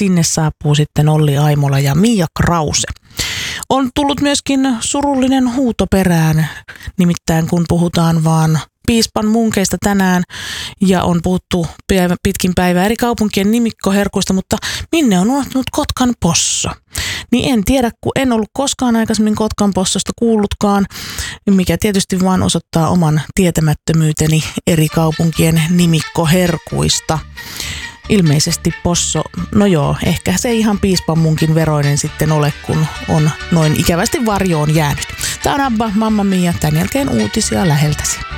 sinne saapuu sitten Olli Aimola ja Mia Krause. On tullut myöskin surullinen huuto perään, nimittäin kun puhutaan vaan piispan munkeista tänään ja on puhuttu pitkin päivää eri kaupunkien nimikkoherkuista, mutta minne on unohtunut Kotkan Posso? Niin en tiedä, kun en ollut koskaan aikaisemmin Kotkan Possosta kuullutkaan, mikä tietysti vaan osoittaa oman tietämättömyyteni eri kaupunkien nimikkoherkuista. Ilmeisesti Posso, no joo, ehkä se ihan piispan munkin veroinen sitten ole, kun on noin ikävästi varjoon jäänyt. Tämä on Abba, Mamma Mia, tämän jälkeen uutisia läheltäsi.